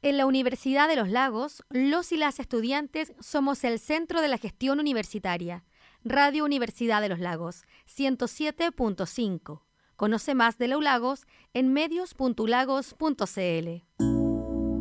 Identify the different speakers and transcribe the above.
Speaker 1: En la Universidad de los Lagos, los y las estudiantes somos el centro de la gestión universitaria. Radio Universidad de los Lagos, 107.5. Conoce más de la ULagos en medios.ulagos.cl.